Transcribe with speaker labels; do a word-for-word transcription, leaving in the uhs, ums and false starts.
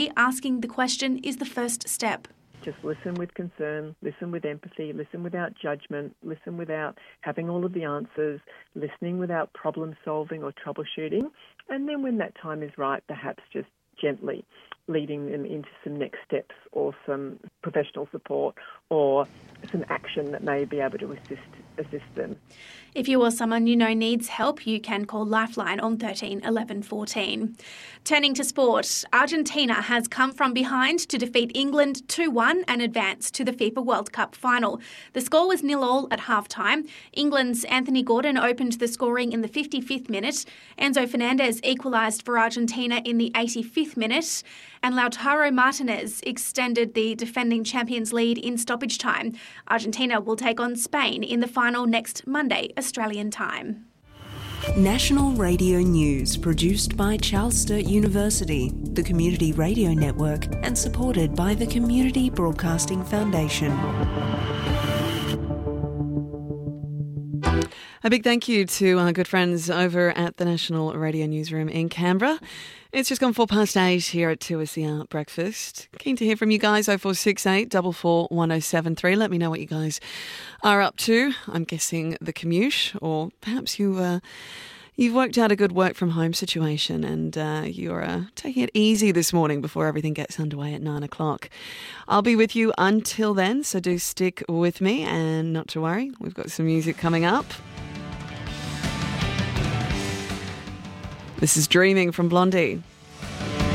Speaker 1: Asking the question is the first step.
Speaker 2: Just listen with concern, listen with empathy, listen without judgment, listen without having all of the answers, listening without problem solving or troubleshooting, and then when that time is right, perhaps just gently leading them into some next steps or some professional support or some action that may be able to assist assist them.
Speaker 1: If you or someone you know needs help, you can call Lifeline on thirteen eleven fourteen. Turning to sport, Argentina has come from behind to defeat England two one and advance to the FIFA World Cup final. The score was nil all at half-time. England's Anthony Gordon opened the scoring in the fifty-fifth minute. Enzo Fernandez equalised for Argentina in the eighty-fifth minute. And Lautaro Martinez extended the defending champions lead in stoppage time. Argentina will take on Spain in the final next Monday, Australian time.
Speaker 3: National Radio News, produced by Charles Sturt University, the Community Radio Network, and supported by the Community Broadcasting Foundation.
Speaker 4: A big thank you to our good friends over at the National Radio Newsroom in Canberra. It's just gone four past eight here at two S E R Breakfast. Keen to hear from you guys, oh four six eight, four four one oh seven three. Let me know what you guys are up to. I'm guessing the commute, or perhaps you, uh, you've worked out a good work from home situation and uh, you're uh, taking it easy this morning before everything gets underway at nine o'clock. I'll be with you until then, so do stick with me, and not to worry, we've got some music coming up. This is Dreaming from Blondie.